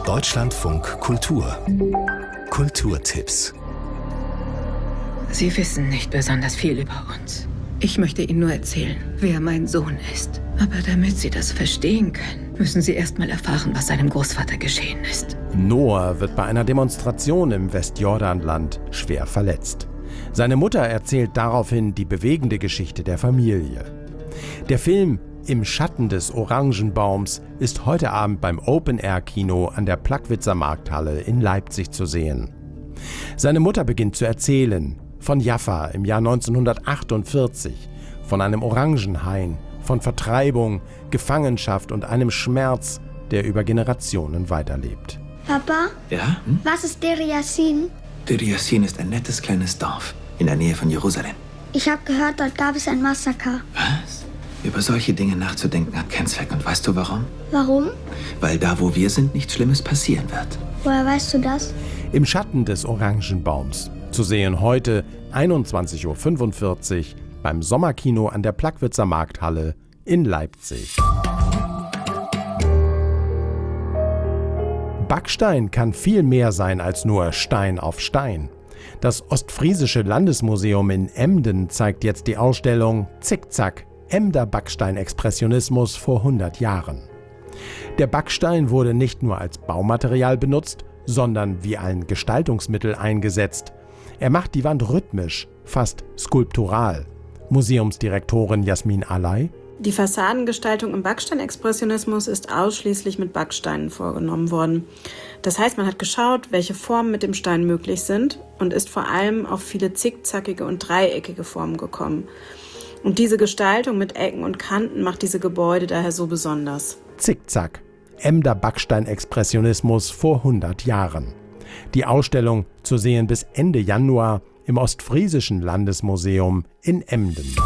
Deutschlandfunk Kultur. Kulturtipps. Sie wissen nicht besonders viel über uns. Ich möchte Ihnen nur erzählen, wer mein Sohn ist. Aber damit Sie das verstehen können, müssen Sie erst mal erfahren, was seinem Großvater geschehen ist. Noah wird bei einer Demonstration im Westjordanland schwer verletzt. Seine Mutter erzählt daraufhin die bewegende Geschichte der Familie. Der Film Im Schatten des Orangenbaums ist heute Abend beim Open-Air-Kino an der Plagwitzer Markthalle in Leipzig zu sehen. Seine Mutter beginnt zu erzählen von Jaffa im Jahr 1948, von einem Orangenhain, von Vertreibung, Gefangenschaft und einem Schmerz, der über Generationen weiterlebt. Papa? Ja? Was ist Deir Yassin? Deir Yassin ist ein nettes kleines Dorf in der Nähe von Jerusalem. Ich habe gehört, dort gab es ein Massaker. Was? Über solche Dinge nachzudenken hat keinen Zweck. Und weißt du warum? Warum? Weil da, wo wir sind, nichts Schlimmes passieren wird. Woher weißt du das? Im Schatten des Orangenbaums. Zu sehen heute 21:45 Uhr beim Sommerkino an der Plagwitzer Markthalle in Leipzig. Backstein kann viel mehr sein als nur Stein auf Stein. Das Ostfriesische Landesmuseum in Emden zeigt jetzt die Ausstellung Zickzack, Emder Backsteinexpressionismus vor 100 Jahren. Der Backstein wurde nicht nur als Baumaterial benutzt, sondern wie ein Gestaltungsmittel eingesetzt. Er macht die Wand rhythmisch, fast skulptural. Museumsdirektorin Jasmin Alay: Die Fassadengestaltung im Backsteinexpressionismus ist ausschließlich mit Backsteinen vorgenommen worden. Das heißt, man hat geschaut, welche Formen mit dem Stein möglich sind und ist vor allem auf viele zickzackige und dreieckige Formen gekommen. Und diese Gestaltung mit Ecken und Kanten macht diese Gebäude daher so besonders. Zickzack, Emder Backsteinexpressionismus vor 100 Jahren. Die Ausstellung zu sehen bis Ende Januar im Ostfriesischen Landesmuseum in Emden.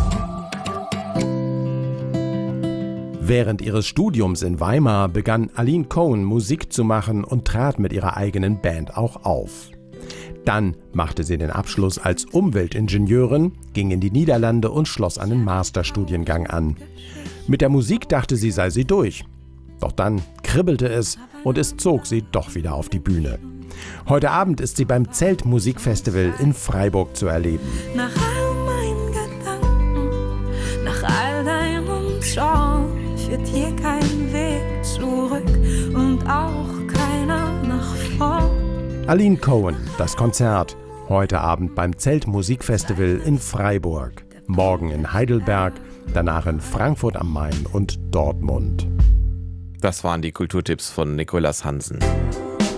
Während ihres Studiums in Weimar begann Aline Cohen Musik zu machen und trat mit ihrer eigenen Band auch auf. Dann machte sie den Abschluss als Umweltingenieurin, ging in die Niederlande und schloss einen Masterstudiengang an. Mit der Musik dachte sie, sei sie durch. Doch dann kribbelte es und es zog sie doch wieder auf die Bühne. Heute Abend ist sie beim Zeltmusikfestival in Freiburg zu erleben. Nach all meinen Gedanken, nach all deinem Schauen, führt hier kein Weg zurück und auch keiner nach vorn. Aline Cohen, das Konzert, heute Abend beim Zeltmusikfestival in Freiburg. Morgen in Heidelberg, danach in Frankfurt am Main und Dortmund. Das waren die Kulturtipps von Nicolas Hansen.